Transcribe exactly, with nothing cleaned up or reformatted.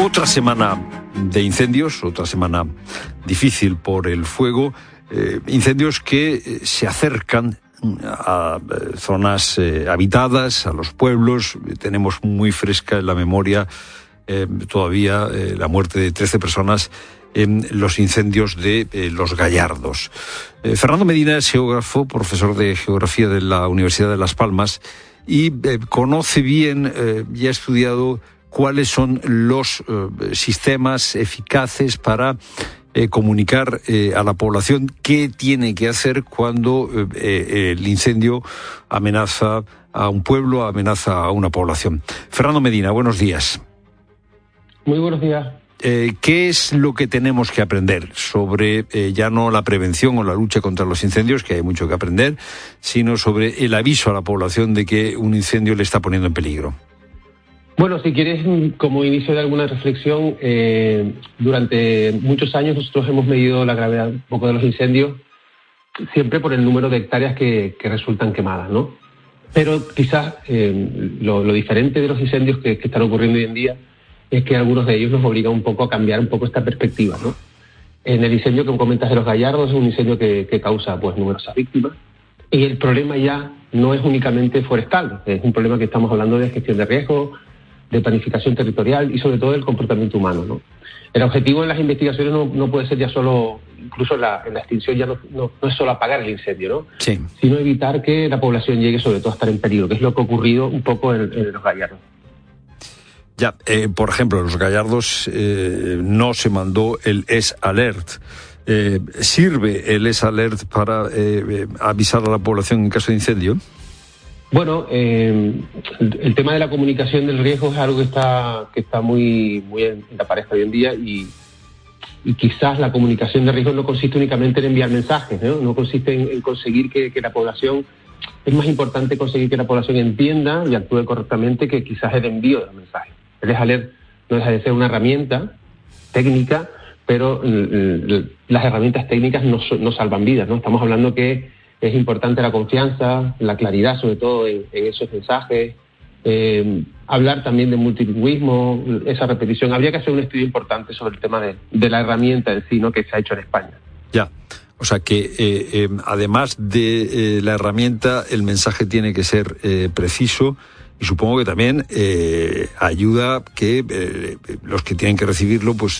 Otra semana de incendios, otra semana difícil por el fuego, eh, incendios que se acercan a zonas eh, habitadas, a los pueblos. Tenemos muy fresca en la memoria eh, todavía eh, la muerte de trece personas en los incendios de eh, Los Gallardos. Eh, Fernando Medina es geógrafo, profesor de geografía de la Universidad de Las Palmas y eh, conoce bien eh, y ha estudiado cuáles son los eh, sistemas eficaces para eh, comunicar eh, a la población qué tiene que hacer cuando eh, eh, el incendio amenaza a un pueblo, amenaza a una población. Fernando Medina, buenos días. Muy buenos días. Eh, ¿Qué es lo que tenemos que aprender sobre eh, ya no la prevención o la lucha contra los incendios, que hay mucho que aprender, sino sobre el aviso a la población de que un incendio le está poniendo en peligro? Bueno, si quieres, como inicio de alguna reflexión, eh, durante muchos años nosotros hemos medido la gravedad un poco de los incendios siempre por el número de hectáreas que, que resultan quemadas, ¿no? Pero quizás eh, lo, lo diferente de los incendios que, que están ocurriendo hoy en día es que algunos de ellos nos obligan un poco a cambiar un poco esta perspectiva, ¿no? En el incendio que comentas de Los Gallardos es un incendio que, que causa pues numerosas víctimas y el problema ya no es únicamente forestal, es un problema que estamos hablando de gestión de riesgos, de planificación territorial y sobre todo del comportamiento humano, ¿no? El objetivo en las investigaciones no, no puede ser ya solo, incluso en la, en la extinción ya no, no, no es solo apagar el incendio, ¿no? Sí. Sino evitar que la población llegue sobre todo a estar en peligro, que es lo que ha ocurrido un poco en, en Los Gallardos. Ya, eh, por ejemplo, en Los Gallardos eh, no se mandó el S Alert. Eh, ¿Sirve el S Alert para eh, avisar a la población en caso de incendio? Bueno, eh, el, el tema de la comunicación del riesgo es algo que está que está muy muy en la palestra hoy en día y, y quizás la comunicación de riesgo no consiste únicamente en enviar mensajes, ¿no? No consiste en, en conseguir que, que la población, es más importante conseguir que la población entienda y actúe correctamente que quizás el envío de los mensajes. El S Alert no deja de ser una herramienta técnica, pero l- las herramientas técnicas no, no salvan vidas, ¿no? Estamos hablando que es importante la confianza, la claridad, sobre todo en, en esos mensajes, eh, hablar también de multilingüismo, esa repetición. Habría que hacer un estudio importante sobre el tema de, de la herramienta en sí, ¿no?, que se ha hecho en España. Ya, o sea que eh, eh, además de eh, la herramienta, el mensaje tiene que ser eh, preciso. Y supongo que también eh, ayuda que eh, los que tienen que recibirlo pues